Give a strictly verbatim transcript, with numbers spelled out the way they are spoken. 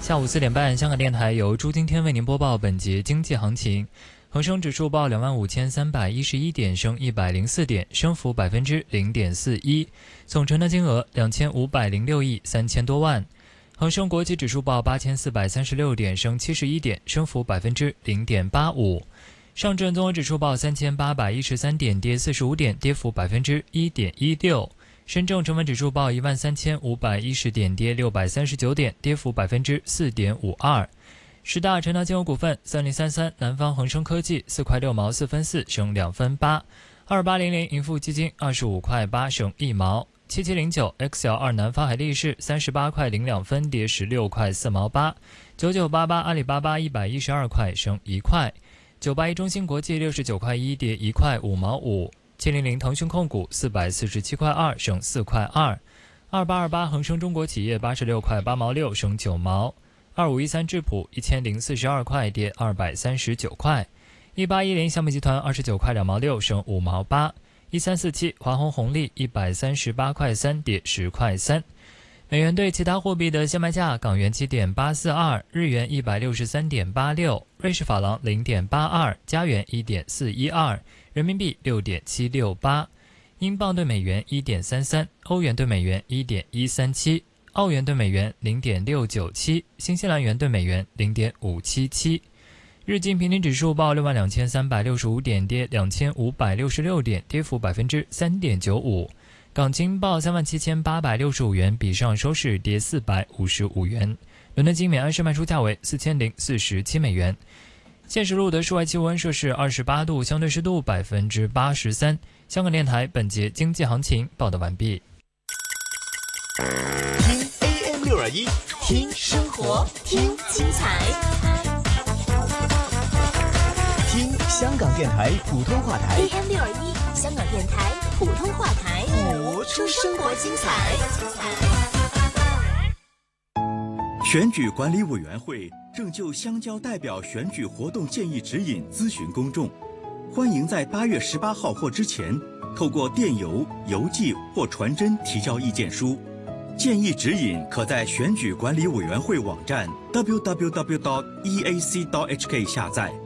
下午四点半，香港电台由朱今天为您播报本节经济行情。恒生指数报两万五千三百一十一点，升一百零四点，升幅百分之零点四一。总成交金额两千五百零六亿三千多万。恒生国际指数报八千四百三十六点，升七十一点，升幅百分之零点八五。上证综合指数报三千八百一十三点，跌四十五点，跌幅百分之一点一六。深证成分指数报一万三千五百一十点，跌六百三十九点，跌幅百分之四点五二。十大成交金额股份：三零三三南方恒生科技四块六毛四分四，升两分八；二八零零盈富基金二十五块八，升一毛；七七零九 X L 二南方海力士三十八块零两分，跌十六块四毛八；九九八八阿里巴巴一百一十二块，升一块；九八一中芯国际六十九块一，跌一块五毛五。七零零腾讯控股四百四十七块二，升四块二；二八二八恒生中国企业八十六块八毛六，升九毛；二五一三智普一千零四十二块，跌二百三十九块；一八一零项目集团二十九块两毛六，升五毛八；一三四七华虹红利一百三十八块三，跌十块三。美元对其他货币的现卖价：港元七点八四二，日元一百六十三点八六，瑞士法郎零点八二，加元一点四一二，人民币六点七六八，英镑对美元一点三三，欧元对美元一点一三七，澳元对美元零点六九七，新西兰元对美元零点五七七。日经平均指数报六万两千三百六十五点，跌两千五百六十六点，跌幅百分之三点九五。港金报三万七千八百六十五元，比上收市跌四百五十五元。伦敦金每安士卖出价为四千零四十七美元。现时录的室外气温摄氏二十八度，相对湿度百分之八十三。香港电台本节经济行情报道完毕。 听 A M 六二一，听生活，听精彩，听香港电台普通话台 A M 六二一，香港电台普通话台， 播出生活精彩。 选举管理委员会正就乡郊代表选举活动建议指引咨询公众，欢迎在八月十八号或之前透过电邮、邮寄或传真提交意见书。建议指引可在选举管理委员会网站 double u double u double u 点 e a c 点 h k 下载。